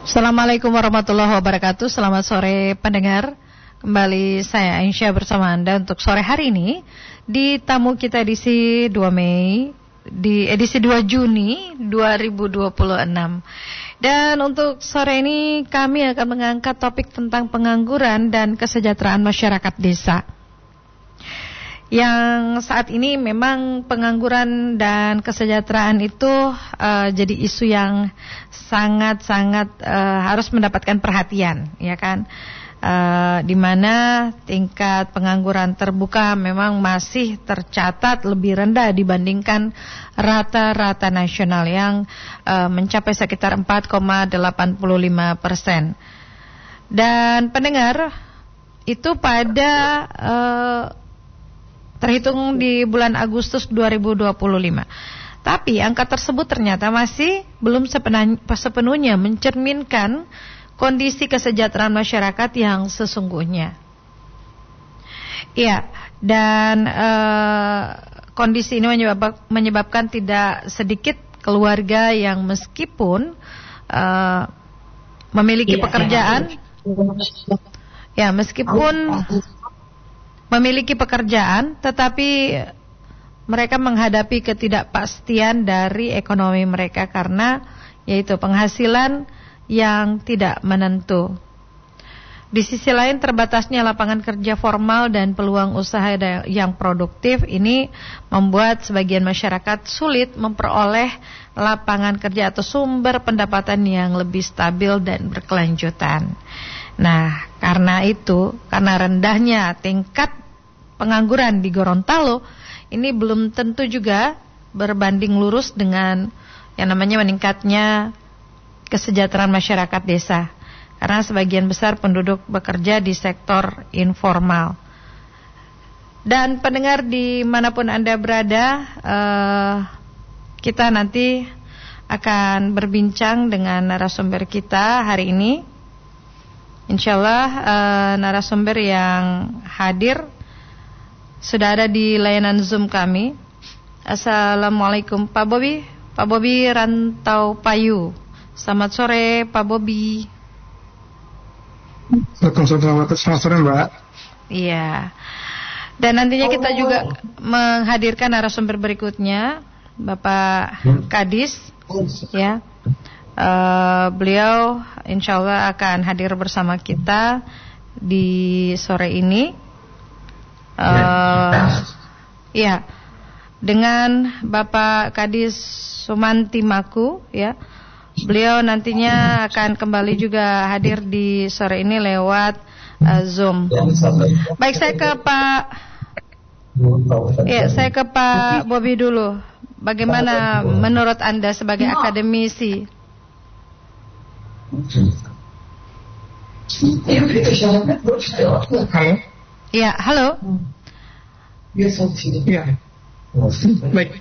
Assalamualaikum warahmatullahi wabarakatuh. Selamat sore pendengar. Kembali saya Aisyah bersama Anda untuk sore hari ini di tamu kita edisi 2 Mei di edisi 2 Juni 2026. Dan untuk sore ini kami akan mengangkat topik tentang pengangguran dan kesejahteraan masyarakat desa. Yang saat ini memang pengangguran dan kesejahteraan itu jadi isu yang sangat-sangat harus mendapatkan perhatian, ya kan? Di mana tingkat pengangguran terbuka memang masih tercatat lebih rendah dibandingkan rata-rata nasional yang mencapai sekitar 4,85%. Dan pendengar, itu pada terhitung di bulan Agustus 2025. Tapi angka tersebut ternyata masih belum sepenuhnya mencerminkan kondisi kesejahteraan masyarakat yang sesungguhnya. Ya, dan kondisi ini menyebabkan tidak sedikit keluarga yang meskipun memiliki pekerjaan, ya meskipun memiliki pekerjaan, tetapi mereka menghadapi ketidakpastian dari ekonomi mereka karena yaitu penghasilan yang tidak menentu. Di sisi lain, terbatasnya lapangan kerja formal dan peluang usaha yang produktif ini membuat sebagian masyarakat sulit memperoleh lapangan kerja atau sumber pendapatan yang lebih stabil dan berkelanjutan. Nah, karena itu, karena rendahnya tingkat pengangguran di Gorontalo, ini belum tentu juga berbanding lurus dengan yang namanya meningkatnya kesejahteraan masyarakat desa. Karena sebagian besar penduduk bekerja di sektor informal. Dan pendengar dimanapun Anda berada, kita nanti akan berbincang dengan narasumber kita hari ini. Insyaallah narasumber yang hadir sudah ada di layanan Zoom kami. Assalamualaikum Pak Bobi. Pak Bobi Rantau Payu. Selamat sore Pak Bobi. Selamat sore Mbak. Iya. Dan nantinya kita juga menghadirkan narasumber berikutnya, Bapak Kadis, ya. Beliau insya Allah akan hadir bersama kita di sore ini. Ya, dengan Bapak Kadis Sumantimaku, ya. Beliau nantinya akan kembali juga hadir di sore ini lewat Zoom. Baik, saya ke Pak Bobi dulu. Bagaimana menurut Anda sebagai akademisi? Halo. Ya, halo. Ya. Baik.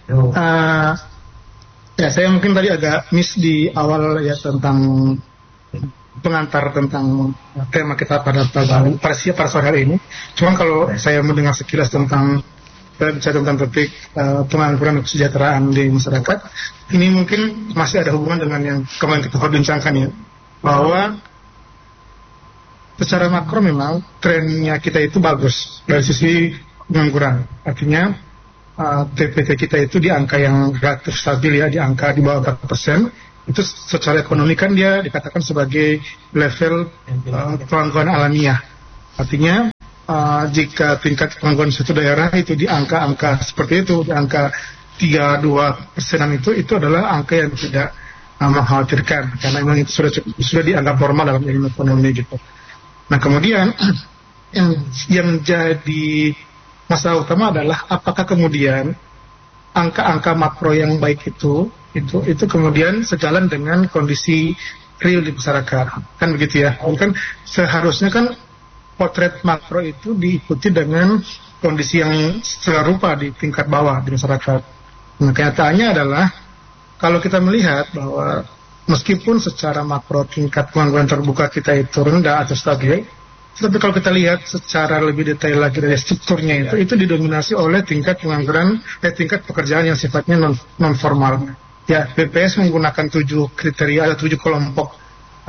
Ya, saya mungkin tadi agak miss di awal ya tentang pengantar tentang tema kita pada sore hari ini. Cuma kalau saya mendengar sekilas tentang bicara tentang topik pengangguran dan kesejahteraan di masyarakat, ini mungkin masih ada hubungan dengan yang kemarin kita perbincangkan ya, bahwa secara makro memang trennya kita itu bagus dari sisi pengangguran. Artinya TPT kita itu di angka yang relatif stabil ya, di angka di bawah 4%. Itu secara ekonomi kan dia dikatakan sebagai level pengangguran alamiah. Artinya jika tingkat pengangguran suatu daerah itu di angka-angka seperti itu, di angka 32%-an itu adalah angka yang tidak mengkhawatirkan, karena memang itu sudah dianggap normal dalam ilmu ekonomi gitu. Nah kemudian yang jadi masalah utama adalah apakah kemudian angka-angka makro yang baik itu kemudian sejalan dengan kondisi real di masyarakat, kan begitu ya? Kan seharusnya kan potret makro itu diikuti dengan kondisi yang serupa di tingkat bawah di masyarakat. Nah kenyataannya adalah kalau kita melihat bahwa meskipun secara makro tingkat pengangguran terbuka kita itu rendah atau stabil, tapi kalau kita lihat secara lebih detail lagi dari strukturnya itu didominasi oleh tingkat pengangguran, tingkat pekerjaan yang sifatnya non formal. Ya, BPS menggunakan 7 kriteria, ada 7 kelompok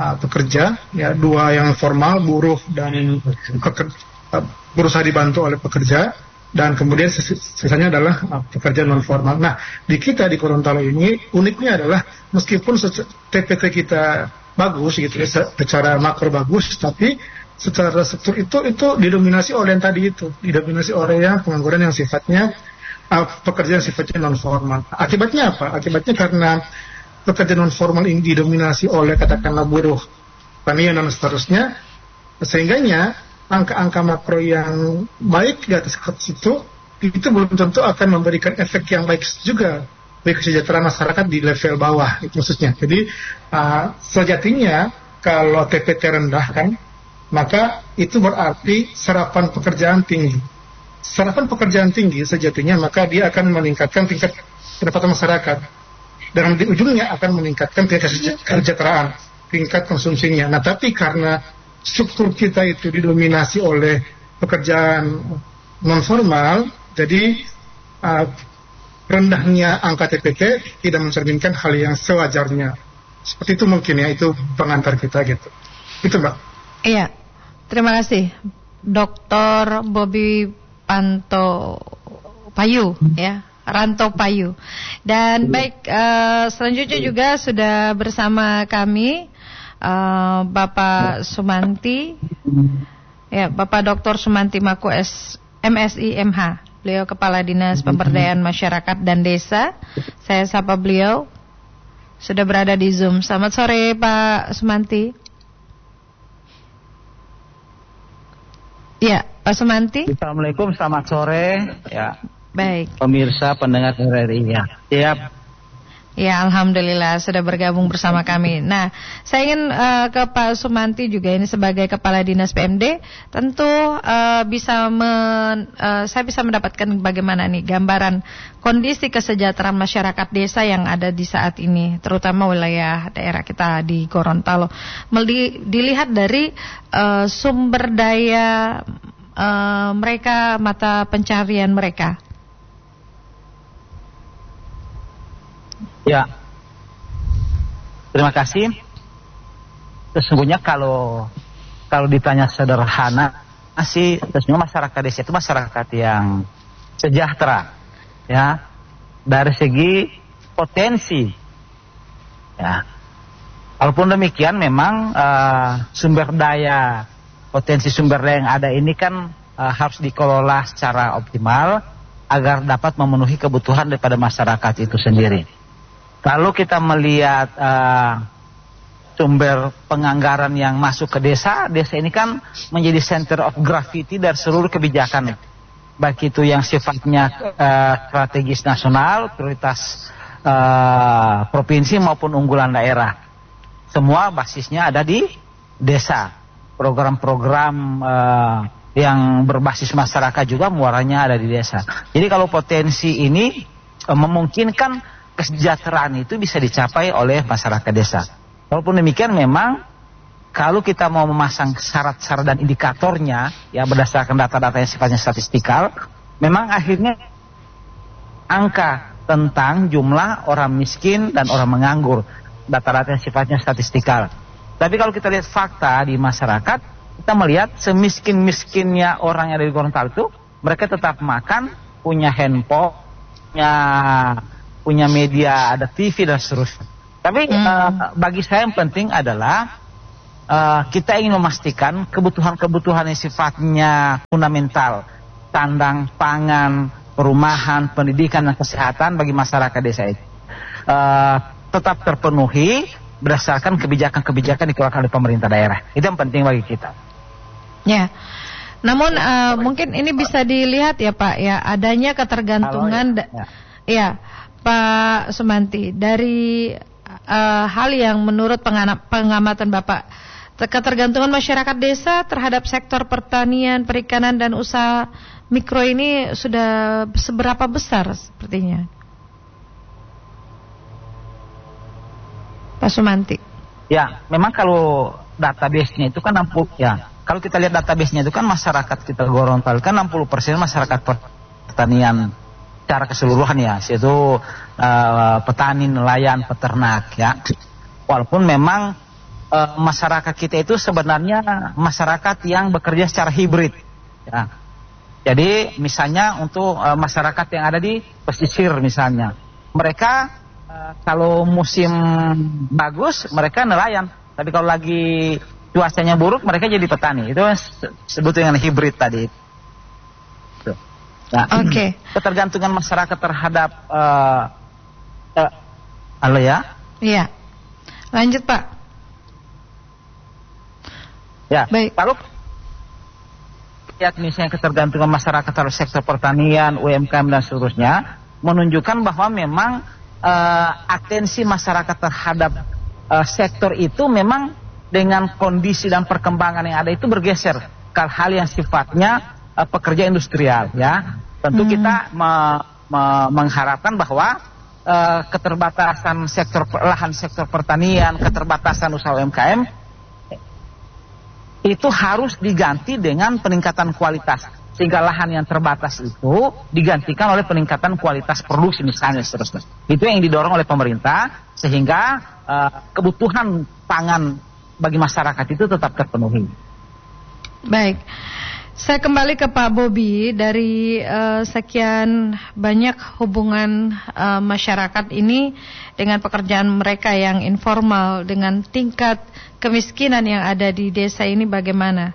pekerja, ya, 2 yang formal, buruh dan berusaha dibantu oleh pekerja, dan kemudian sisanya adalah pekerja non formal. Nah, di kita di Gorontalo ini uniknya adalah meskipun TPT kita bagus gitu ya, secara makro bagus, tapi secara struktur itu didominasi oleh yang tadi itu, didominasi oleh yang pengangguran yang sifatnya pekerja yang sifatnya non formal. Akibatnya apa? Akibatnya karena pekerja non formal ini didominasi oleh katakanlah buruh, petani dan seterusnya, sehingganya angka-angka makro yang baik di atas kertas itu belum tentu akan memberikan efek yang baik juga bagi kesejahteraan masyarakat di level bawah, itu maksudnya. Jadi sejatinya kalau TPT rendah kan, maka itu berarti serapan pekerjaan tinggi. Serapan pekerjaan tinggi sejatinya maka dia akan meningkatkan tingkat pendapatan masyarakat, dan di ujungnya akan meningkatkan tingkat kesejahteraan, tingkat konsumsinya. Nah, tapi karena struktur kita itu didominasi oleh pekerjaan non formal, jadi rendahnya angka TPT tidak mencerminkan hal yang sewajarnya. Seperti itu mungkin ya, itu pengantar kita gitu. Itu Mbak. Iya, terima kasih Dr. Bobby Panto Payu ya, Ranto Payu. Dan baik, selanjutnya juga sudah bersama kami Bapak Sumanti, ya, Bapak Dr. Sumanti Mako MSI MH. Beliau Kepala Dinas Pemberdayaan Masyarakat dan Desa. Saya sapa beliau, sudah berada di Zoom. Selamat sore Pak Sumanti. Ya, Pak Sumanti. Assalamualaikum, selamat sore. Ya. Baik. Pemirsa pendengar RRI ya. Siap. Ya, alhamdulillah sudah bergabung bersama kami. Nah, saya ingin ke Pak Sumanti juga, ini sebagai Kepala Dinas PMD, tentu saya bisa mendapatkan bagaimana nih gambaran kondisi kesejahteraan masyarakat desa yang ada di saat ini, terutama wilayah daerah kita di Gorontalo. Dilihat dari sumber daya mereka, mata pencarian mereka. Ya, terima kasih. Sesungguhnya kalau ditanya sederhana sih, sesungguhnya masyarakat desa itu masyarakat yang sejahtera, ya, dari segi potensi. Ya, walaupun demikian memang potensi sumber daya yang ada ini kan harus dikelola secara optimal agar dapat memenuhi kebutuhan daripada masyarakat itu sendiri. Kalau kita melihat sumber penganggaran yang masuk ke desa ini kan menjadi center of gravity dari seluruh kebijakan, baik itu yang sifatnya strategis nasional, prioritas provinsi maupun unggulan daerah. Semua basisnya ada di desa. Program-program yang berbasis masyarakat juga muaranya ada di desa. Jadi kalau potensi ini memungkinkan kesejahteraan itu bisa dicapai oleh masyarakat desa. Walaupun demikian memang kalau kita mau memasang syarat-syarat dan indikatornya ya berdasarkan data-data yang sifatnya statistikal, memang akhirnya angka tentang jumlah orang miskin dan orang menganggur, data-data yang sifatnya statistikal. Tapi kalau kita lihat fakta di masyarakat, kita melihat semiskin-miskinnya orang yang ada di Gorontalo itu, mereka tetap makan, punya handphone, punya media, ada TV dan seterusnya. Tapi bagi saya yang penting adalah kita ingin memastikan kebutuhan-kebutuhan yang sifatnya fundamental, sandang, pangan, perumahan, pendidikan dan kesehatan bagi masyarakat desa itu tetap terpenuhi berdasarkan kebijakan-kebijakan dikeluarkan oleh pemerintah daerah. Itu yang penting bagi kita. Ya. Namun mungkin ini bisa dilihat ya Pak ya, adanya ketergantungan ya Pak Sumanti, dari hal yang menurut pengamatan Bapak, ketergantungan masyarakat desa terhadap sektor pertanian, perikanan dan usaha mikro ini sudah seberapa besar sepertinya? Pak Sumanti. Ya, memang kalau database-nya itu kan 60 ya. Kalau kita lihat database-nya itu kan masyarakat kita Gorontalo kan 60% masyarakat pertanian secara keseluruhan ya, yaitu petani, nelayan, peternak ya. Walaupun memang masyarakat kita itu sebenarnya masyarakat yang bekerja secara hibrid. Ya. Jadi misalnya untuk masyarakat yang ada di pesisir misalnya, mereka kalau musim bagus mereka nelayan, tapi kalau lagi cuacanya buruk mereka jadi petani. Itu disebut dengan hibrid tadi. Nah, ketergantungan masyarakat terhadap halo ya? Iya. Lanjut Pak. Ya. Baik. Kalau lihat misalnya ketergantungan masyarakat terhadap sektor pertanian, UMKM dan seterusnya, menunjukkan bahwa memang atensi masyarakat terhadap sektor itu memang dengan kondisi dan perkembangan yang ada itu bergeser ke hal yang sifatnya pekerja industrial, ya. Tentu kita mengharapkan bahwa keterbatasan lahan sektor pertanian, keterbatasan usaha UMKM itu harus diganti dengan peningkatan kualitas, sehingga lahan yang terbatas itu digantikan oleh peningkatan kualitas produksi misalnya seterusnya. Itu yang didorong oleh pemerintah sehingga kebutuhan pangan bagi masyarakat itu tetap terpenuhi. Baik. Saya kembali ke Pak Bobi. Dari sekian banyak hubungan masyarakat ini dengan pekerjaan mereka yang informal, dengan tingkat kemiskinan yang ada di desa ini bagaimana?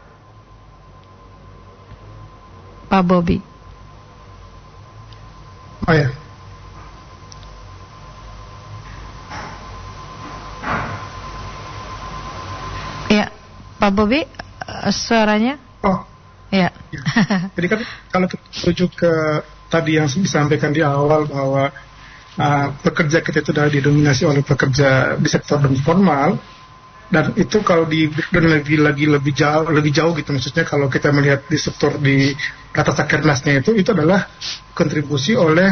Pak Bobi. Oh ya. Ya, Pak Bobi, suaranya? Oh. Ya. Jadi kan kalau kita rujuk ke tadi yang disampaikan di awal bahwa pekerja kita itu sudah didominasi oleh pekerja di sektor informal, dan itu kalau lebih jauh gitu, maksudnya kalau kita melihat di sektor di data sakernasnya itu adalah kontribusi oleh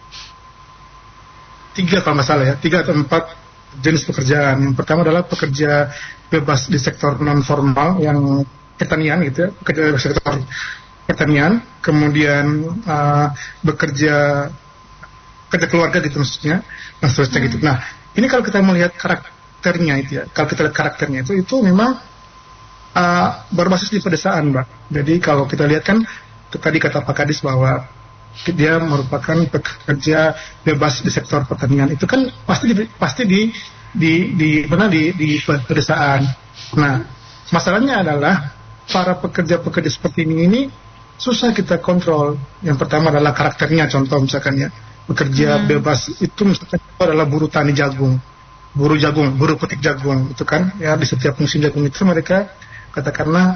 3 kalau nggak salah ya, 3 atau 4 jenis pekerjaan. Yang pertama adalah pekerja bebas di sektor non formal yang pertanian gitu ya, bekerja di sektor pertanian, kemudian bekerja keluarga gitu maksudnya, dan seterusnya gitu. Nah, ini kalau kita melihat karakternya itu ya, kalau kita lihat karakternya itu memang berbasis di pedesaan, Mbak. Jadi kalau kita lihat kan tadi kata Pak Kadis bahwa dia merupakan pekerja bebas di sektor pertanian, itu kan pasti di pedesaan. Nah, masalahnya adalah para pekerja-pekerja seperti ini susah kita kontrol. Yang pertama adalah karakternya, contoh misalkan ya, pekerja bebas itu misalkan itu adalah buruh tani jagung, buruh petik jagung, itu kan ya, di setiap musim jagung itu mereka katakanlah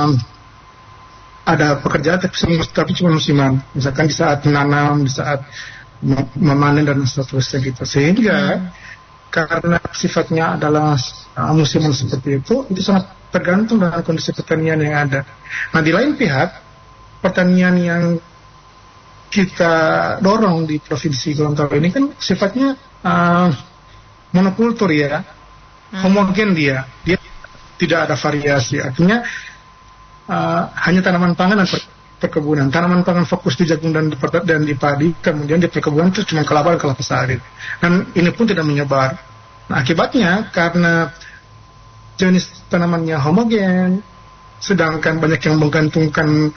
ada pekerjaan tapi cuma musiman, misalkan di saat menanam, di saat memanen dan seterusnya gitu, sehingga karena sifatnya adalah musiman seperti itu sangat tergantung dengan kondisi pertanian yang ada. Nah, di lain pihak, pertanian yang kita dorong di Provinsi Gorontalo ini kan sifatnya monokultur ya, homogen dia tidak ada variasi, artinya hanya tanaman pangan dan perkebunan. Tanaman pangan fokus di jagung dan di padi, kemudian di perkebunan itu cuma kelapa dan kelapa sawit. Dan ini pun tidak menyebar. Nah, akibatnya karena jenis tanamannya homogen, sedangkan banyak yang menggantungkan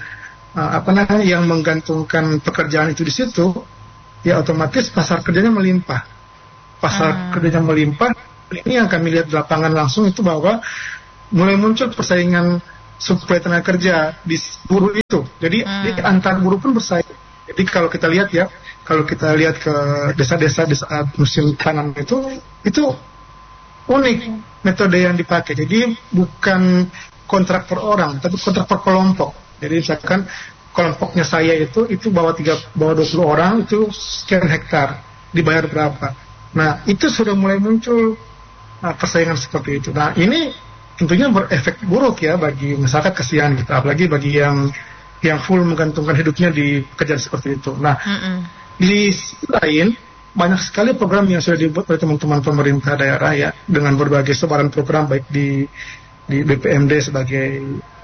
pekerjaan itu di situ, ya otomatis pasar kerjanya melimpah. Kerjanya melimpah. Ini yang kami lihat di lapangan langsung itu bahwa mulai muncul persaingan suplai tenaga kerja di buruh itu. Jadi antar buruh pun bersaing. Jadi kalau kita lihat ke desa-desa di saat musim tanam itu unik metode yang dipakai. Jadi bukan kontrak per orang, tapi kontrak per kelompok. Jadi misalkan kelompoknya saya itu bawa 20 orang, itu sekian hektar, dibayar berapa. Nah, itu sudah mulai muncul persaingan seperti itu. Nah, ini tentunya berefek buruk ya bagi masyarakat, kasihan gitu, apalagi bagi yang full menggantungkan hidupnya di pekerjaan seperti itu. Nah, di sisi lain banyak sekali program yang sudah dibuat oleh teman-teman pemerintah daerah ya, dengan berbagai sebaran program, baik di BPMD sebagai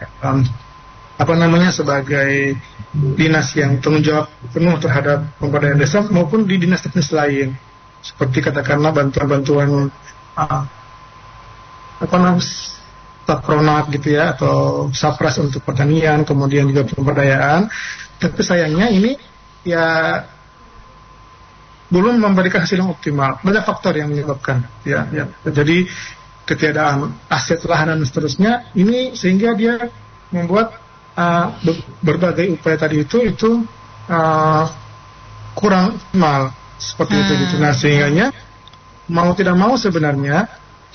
sebagai dinas yang tanggung jawab penuh terhadap pemberdayaan desa, maupun di dinas teknis lain seperti katakanlah bantuan-bantuan apa namanya, Sapronat gitu ya, atau Sapras untuk pertanian, kemudian juga pemberdayaan. Tapi sayangnya ini ya belum memberikan hasil yang optimal. Banyak faktor yang menyebabkan ya. Jadi ketiadaan aset lahan dan seterusnya ini sehingga dia membuat berbagai upaya tadi itu kurang optimal seperti itu gitu. Nah sehingganya mau tidak mau sebenarnya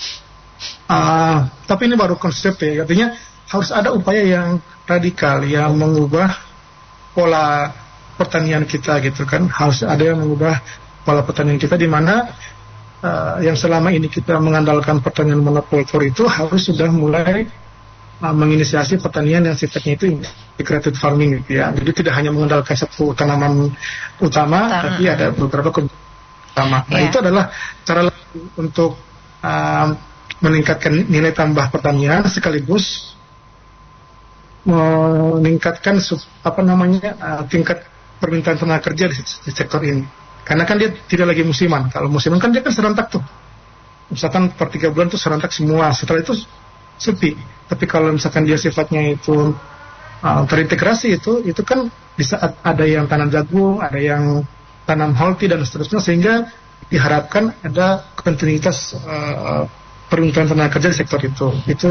tapi ini baru konsep ya, artinya harus ada upaya yang radikal yang mengubah pola pertanian kita gitu kan. Harus ada yang mengubah pola pertanian kita di mana yang selama ini kita mengandalkan pertanian monokultur itu harus sudah mulai menginisiasi pertanian yang sifatnya itu integrated farming gitu ya. Jadi tidak hanya mengandalkan satu tanaman utama tapi ada beberapa utama. Nah itu adalah cara untuk meningkatkan nilai tambah pertanian sekaligus meningkatkan tingkat permintaan tenaga kerja di sektor ini. Karena kan dia tidak lagi musiman. Kalau musiman kan dia kan serentak tuh. Misalkan per 3 bulan tuh serentak semua. Setelah itu sepi. Tapi kalau misalkan dia sifatnya itu terintegrasi itu kan bisa ada yang tanam jagung, ada yang tanam holti dan seterusnya, sehingga diharapkan ada kontinuitas permintaan tenaga kerja di sektor itu. Itu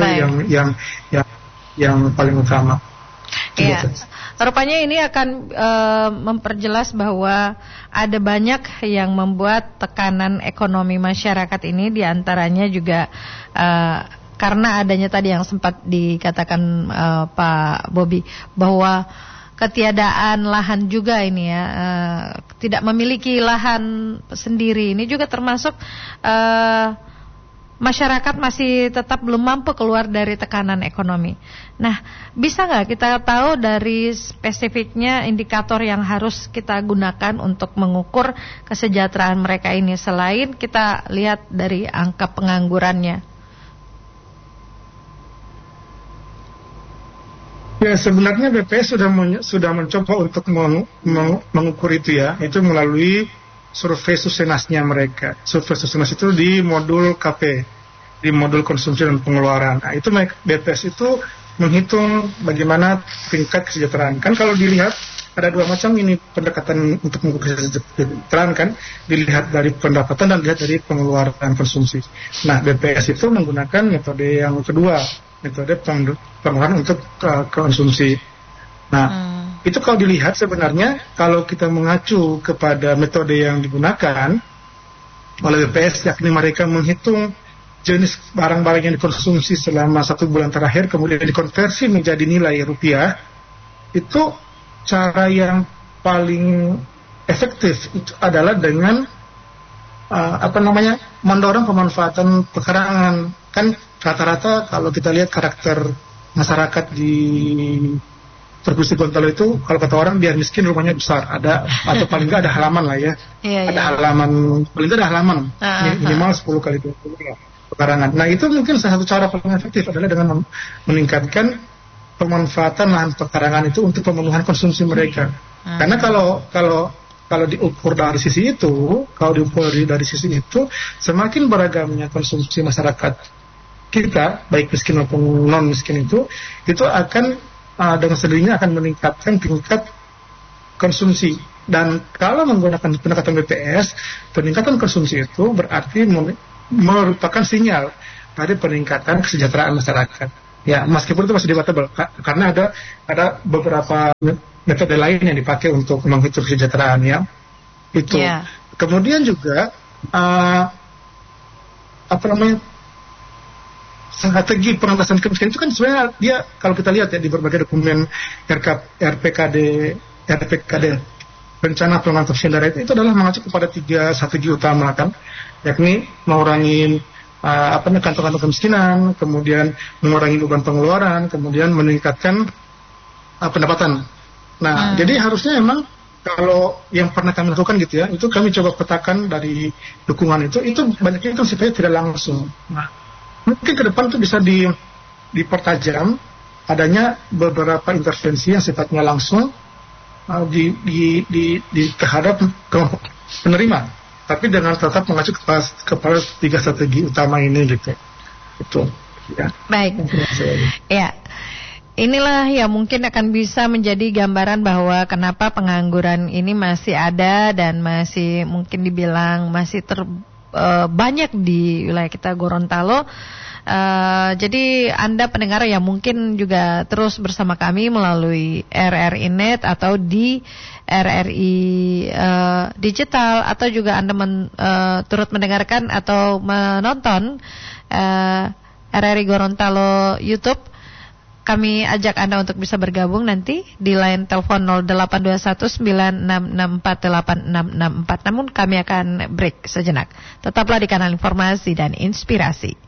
yang paling utama. Iya. Rupanya ini akan memperjelas bahwa ada banyak yang membuat tekanan ekonomi masyarakat ini, diantaranya juga karena adanya tadi yang sempat dikatakan Pak Bobi bahwa ketiadaan lahan juga ini ya, tidak memiliki lahan sendiri ini juga termasuk masyarakat masih tetap belum mampu keluar dari tekanan ekonomi. Nah, bisa nggak kita tahu dari spesifiknya indikator yang harus kita gunakan untuk mengukur kesejahteraan mereka ini selain kita lihat dari angka penganggurannya? Ya sebenarnya BPS sudah mencoba untuk mengukur itu ya, itu melalui survei susenasnya mereka. Survei susenas itu di modul KP, di modul konsumsi dan pengeluaran. Nah, itu BPS itu menghitung bagaimana tingkat kesejahteraan. Kan kalau dilihat ada dua macam ini pendekatan untuk mengukur kesejahteraan kan, dilihat dari pendapatan dan dilihat dari pengeluaran konsumsi. Nah, BPS itu menggunakan metode yang kedua, metode pengeluaran untuk konsumsi. Nah, itu kalau dilihat sebenarnya kalau kita mengacu kepada metode yang digunakan oleh BPS, yakni mereka menghitung jenis barang-barang yang dikonsumsi selama 1 bulan terakhir kemudian dikonversi menjadi nilai rupiah, itu cara yang paling efektif itu adalah dengan mendorong pemanfaatan pekarangan. Kan rata-rata kalau kita lihat karakter masyarakat di Pergusi Gorontalo itu, kalau kata orang biar miskin rumahnya besar, ada atau paling nggak ada halaman lah ya, halaman, paling nggak ada halaman minimal 10 kali 20 pekarangan. Nah itu mungkin salah satu cara paling efektif adalah dengan meningkatkan pemanfaatan lahan pekarangan itu untuk pemenuhan konsumsi mereka. Karena kalau diukur dari sisi itu, semakin beragamnya konsumsi masyarakat kita, baik miskin maupun non miskin itu akan dengan sendirinya akan meningkatkan tingkat konsumsi. Dan kalau menggunakan pendekatan BPS, peningkatan konsumsi itu berarti merupakan sinyal dari peningkatan kesejahteraan masyarakat. Ya, meskipun itu masih debatable karena ada beberapa metode lain yang dipakai untuk menghitung kesejahteraan ya. Itu. Yeah. Kemudian juga strategi pengentasan kemiskinan itu kan sebenarnya dia kalau kita lihat ya di berbagai dokumen RPKD rencana penanggulangan kemiskinan daerah itu adalah mengacu kepada 3 strategi utama kan, yakni mengurangi kantong-kantong kemiskinan, kemudian mengurangi beban pengeluaran, kemudian meningkatkan pendapatan. Nah, jadi harusnya memang kalau yang pernah kami lakukan gitu ya, itu kami coba petakan dari dukungan itu banyaknya itu sifatnya tidak langsung. Nah, mungkin ke depan itu bisa dipertajam adanya beberapa intervensi yang sifatnya langsung terhadap penerima, tapi dengan tetap mengacu kepada 3 strategi utama ini gitu. Itu. Ya. Baik. Ya. Inilah yang mungkin akan bisa menjadi gambaran bahwa kenapa pengangguran ini masih ada dan masih mungkin dibilang masih banyak di wilayah kita Gorontalo. Jadi Anda pendengar yang mungkin juga terus bersama kami melalui RRI Net atau di RRI Digital, atau juga Anda turut mendengarkan atau menonton RRI Gorontalo YouTube. Kami ajak Anda untuk bisa bergabung nanti di line telepon 082196648664. Namun kami akan break sejenak. Tetaplah di kanal informasi dan inspirasi.